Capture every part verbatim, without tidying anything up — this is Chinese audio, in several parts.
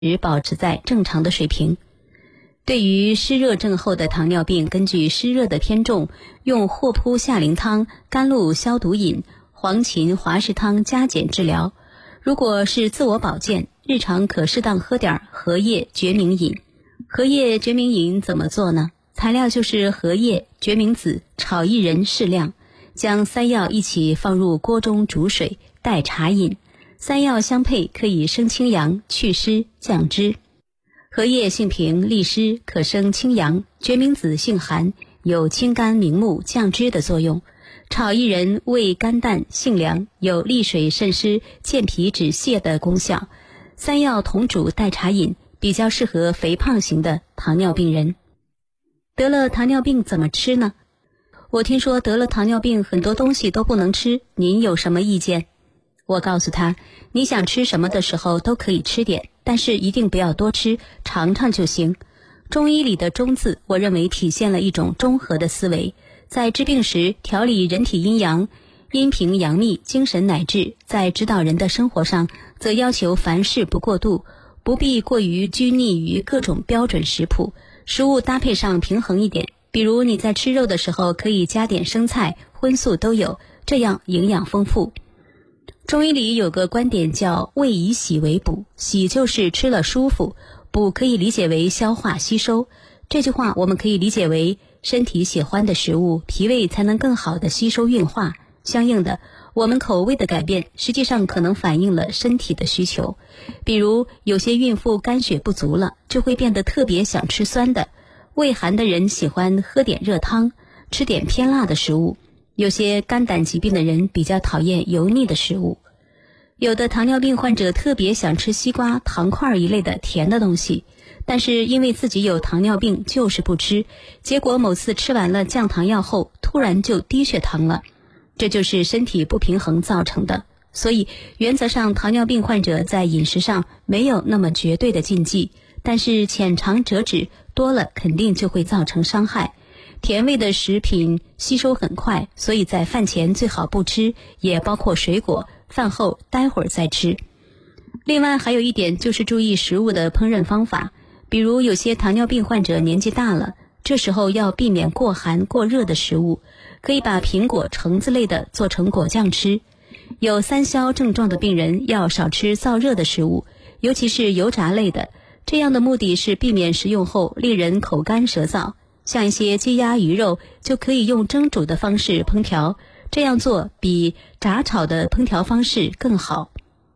保持在正常的水平。对于湿热症后的糖尿病，根据湿热的偏重，用霍扑夏苓汤、甘露消毒饮、黄芩华氏汤加减治疗。如果是自我保健，日常可适当喝点荷叶决明饮。荷叶决明饮怎么做呢？材料就是荷叶、决明子炒薏仁适量，将三药一起放入锅中煮水，代茶饮。三药相配，可以生清阳、祛湿、降脂。荷叶性平利湿，可生清阳；决明子性寒，有清肝明目、降脂的作用。炒薏仁味甘淡性凉，有利水渗湿、健脾止泻的功效。三药同煮代茶饮，比较适合肥胖型的糖尿病人。得了糖尿病怎么吃呢？我听说得了糖尿病很多东西都不能吃，您有什么意见？我告诉他，你想吃什么的时候都可以吃点，但是一定不要多吃，尝尝就行。中医里的中字，我认为体现了一种中和的思维，在治病时调理人体阴阳，阴平阳秘，精神乃至在指导人的生活上，则要求凡事不过度，不必过于拘泥于各种标准食谱，食物搭配上平衡一点。比如你在吃肉的时候可以加点生菜，荤素都有，这样营养丰富。中医里有个观点叫胃以喜为补，喜就是吃了舒服，补可以理解为消化吸收。这句话我们可以理解为身体喜欢的食物，脾胃才能更好的吸收运化。相应的，我们口味的改变实际上可能反映了身体的需求。比如有些孕妇肝血不足了，就会变得特别想吃酸的；胃寒的人喜欢喝点热汤，吃点偏辣的食物。有些肝胆疾病的人比较讨厌油腻的食物。有的糖尿病患者特别想吃西瓜、糖块一类的甜的东西，但是因为自己有糖尿病就是不吃，结果某次吃完了降糖药后突然就低血糖了，这就是身体不平衡造成的。所以原则上糖尿病患者在饮食上没有那么绝对的禁忌，但是浅尝辄止，多了肯定就会造成伤害。甜味的食品吸收很快，所以在饭前最好不吃，也包括水果，饭后待会儿再吃。另外还有一点就是注意食物的烹饪方法，比如有些糖尿病患者年纪大了，这时候要避免过寒过热的食物，可以把苹果、橙子类的做成果酱吃。有三消症状的病人要少吃燥热的食物，尤其是油炸类的，这样的目的是避免食用后令人口干舌燥。像一些鸡鸭鱼肉就可以用蒸煮的方式烹调，这样做比炸炒的烹调方式更好。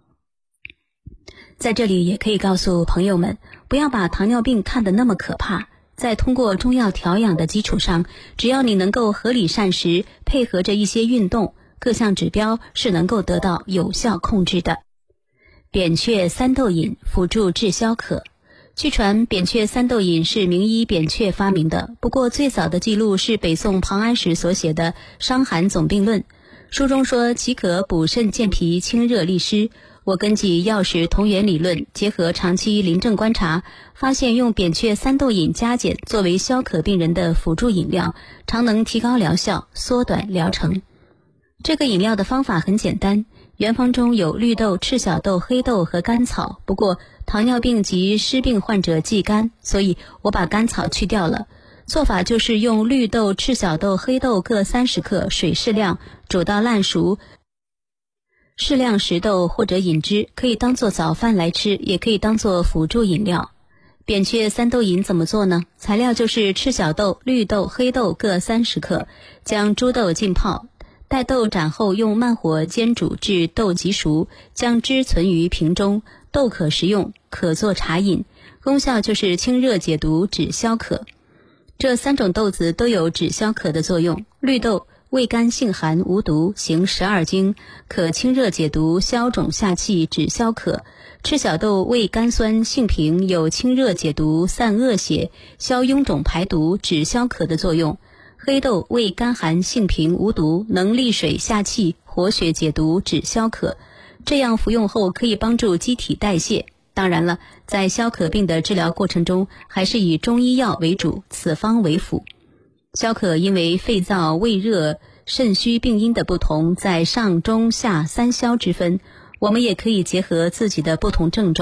在这里也可以告诉朋友们，不要把糖尿病看得那么可怕，在通过中药调养的基础上，只要你能够合理膳食，配合着一些运动，各项指标是能够得到有效控制的。扁鹊三豆饮辅助治消渴。据传扁鹊三豆饮是名医扁鹊发明的，不过最早的记录是北宋庞安石所写的《伤寒总病论》，书中说其可补肾健脾、清热利湿。我根据药食同源理论，结合长期临证观察，发现用扁鹊三豆饮加减作为消渴病人的辅助饮料，常能提高疗效，缩短疗程。这个饮料的方法很简单，原方中有绿豆、赤小豆、黑豆和甘草，不过糖尿病及湿病患者忌甘，所以我把甘草去掉了。做法就是用绿豆、赤小豆、黑豆各三十克，水适量，煮到烂熟，适量食豆或者饮汁，可以当做早饭来吃，也可以当做辅助饮料。扁鹊三豆饮怎么做呢？材料就是赤小豆、绿豆、黑豆各三十克，将猪豆浸泡，待豆斩后用慢火煎煮至豆即熟，将汁存于瓶中，豆可食用，可做茶饮，功效就是清热解毒、止消渴。这三种豆子都有止消渴的作用。绿豆味甘性寒，无毒，行十二经，可清热解毒、消肿下气、止消渴。赤小豆味甘酸，性平，有清热解毒、散恶血、消臃肿排毒、止消渴的作用。黑豆味甘寒，性平，无毒，能利水下气、活血解毒、止消渴。这样服用后可以帮助机体代谢。当然了，在消渴病的治疗过程中，还是以中医药为主，此方为辅。消渴因为肺燥、胃热、肾虚病因的不同，在上中下三消之分，我们也可以结合自己的不同症状，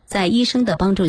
在医生的帮助